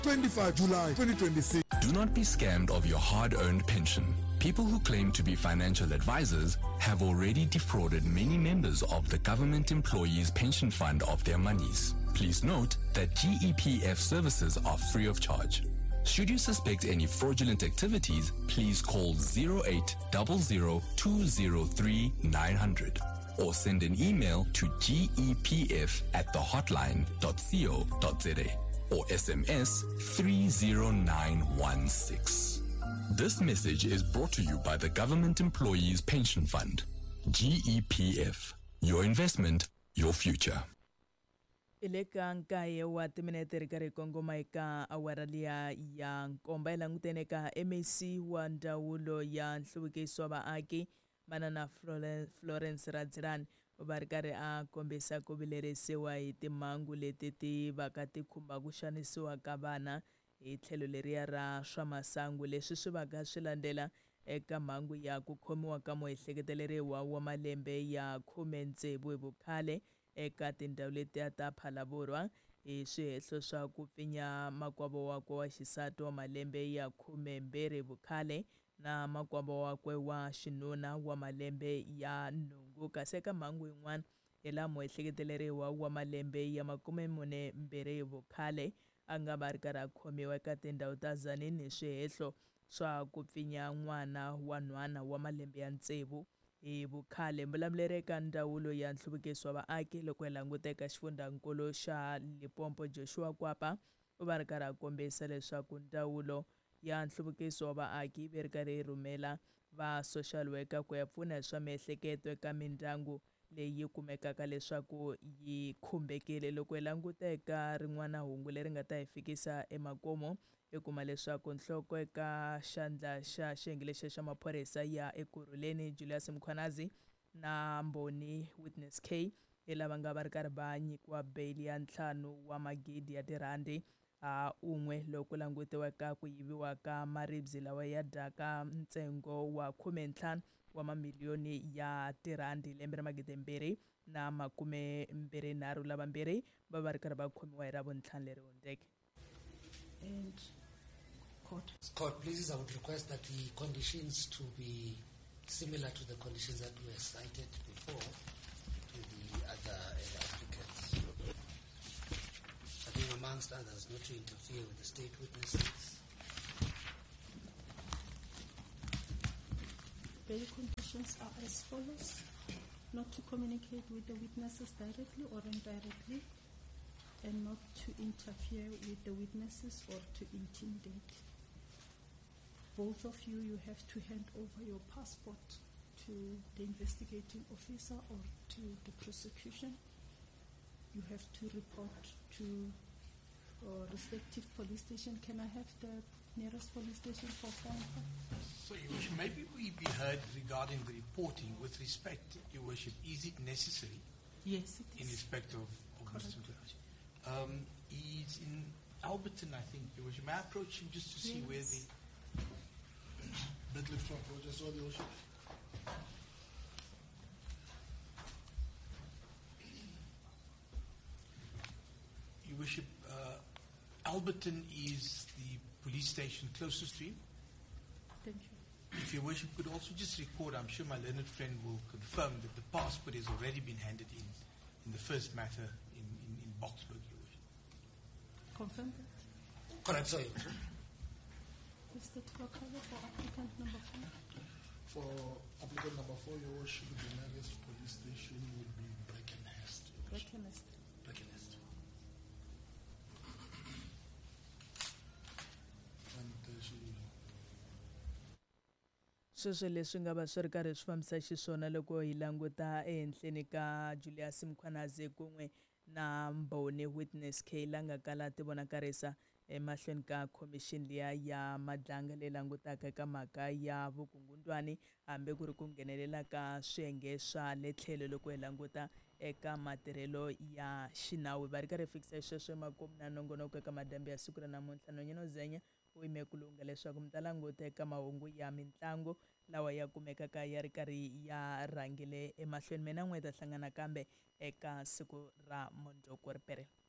25 July 2026. Do not be scammed of your hard-earned pension. People who claim to be financial advisors have already defrauded many members of the Government Employees Pension Fund of their monies. Please note that GEPF services are free of charge. Should you suspect any fraudulent activities, please call 0800-203-900 or send an email to gepf@thehotline.co.za or SMS 30916. This message is brought to you by the Government Employees Pension Fund. GEPF. Your investment, your future. Ileka nkaye wa timinete ri karhi kongoma eka awara liya ya nkomba langutene ka MAC wa ndawulo ya nhluvukiso wa vaaki manana Florence Radzirani va ri karhi a kombisa ku vilerisiwa hi timhangu leti ti va ka ti khumba ku xanisiwa ka vana hi tlhelo leriya ra swa masangu leswi swi va ka swi landela eka mhangu ya ku khomiwa ka muehleketeleriwa wa malembe ya 16 hi vukhale eka tindhawu letiya ta Phalaborwa hi swihehlo swa ku pfinya makwavo wakwe wa xisati wa malembe ya 12 hi vukhale na makwavo wakwe wa xinuna wa malembe ya 8 kasi eka mhangu yin'wana hi la muehleketeleriwa wa malembe ya 42 hi vukhale a nga va ri karhi a khomiwa eka tindhawu ta Tzaneen hi swihehlo swa ku pfinya n'wana wa nhwana wa malembe ya 6 hi vukhale. Mbulavuleri eka ndawulo ya nhluvukiso wa vaaki loko hi languta eka xifundzankulu xa Limpopo Joshua Kwapa u va ri karhi a kombisa leswaku ndawulo ya nhluvukiso wa vaaki yi ri karhi yi rhumela va social worker ku ya pfuna hi swa miehleketo eka mindyangu leyi kumekaka leswaku yi khumbekile. Loko hi languta eka rin'wana hungu leri nga ta hi fikisa emakumu hi kuma leswaku nhloko eka xandla xa xiyenge lexi xa maphorisa ya Ekurhuleni Julius Mkhwanazi na Mboni Witness K hi lava nga va ri karhi va nyikiwa bail ya 5 wa magidi ya tirhandi un'we loko langutiwaka ku yiviwa ka maribye lawa ya dyaka ntsengo wa 15 wa mamiliyoni ya tirhandi lembe ra 2023 lavambirhi va va ri karhi va khomiwa hi Ravuntlhanu leri hundzeke. And Court, please, I would request that the conditions to be similar to the conditions that were cited before to the other applicants. I think amongst others, not to interfere with the state witnesses. bail conditions are as follows: not to communicate with the witnesses directly or indirectly, and not to interfere with the witnesses or to intimidate. Both of you have to hand over your passport to the investigating officer or to the prosecution. You have to report to respective police station. Can I have the nearest police station for phone call? So, Your Worship, maybe we be heard regarding the reporting with respect, Your Worship, is it necessary? Yes, it is. In respect of Mr. Mkhwanazi. He's in Alberton, I think, Your Worship. May I approach him just to see where the... Deadlift front row, just all the ocean. Your Worship, Alberton is the police station closest to him. Thank you. If Your Worship could also just record, I'm sure my learned friend will confirm that the passport has already been handed in the first matter in Boksburg, Your Worship. Confirm that. Correct, sorry. Is that for cover for applicant number 4? For applicant number 4, Your Worship, the nearest police station would be Brackenhurst. Brackenhurst. Brackenhurst. And sweswo leswi nga va swi ri karhi swi fambisa xiswona loko hi languta ehenhleni ka Julius Mkhwanazi kun'we na Mboni Witness K la nga kala ti vonakarisa emahlweni ka commission liya ya madlanga leyi langutaka eka mhaka ya vukungundwani hambi ku ri ku nghenelela ka swiyenge swa le tlhelo loko hi languta eka matirhelo ya xinawu va ri karhi fikisa sweswo emakumu na nongonoko eka madambi ya siku ra namuntlha Nonyeno Zenya u yime ku lunga leswaku mi ta languta eka mahungu ya mitlangu lawa ya kumekaka ya ri karhi ya rhangile emahlweni mina n'we ta hlangana kambe eka siku ra mundzuku ri pere.